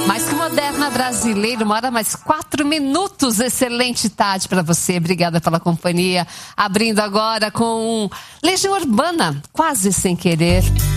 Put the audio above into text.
Mais que moderna brasileira, 1h mais 4 minutos. Excelente tarde para você. Obrigada pela companhia. Abrindo agora com Legião Urbana, Quase Sem Querer.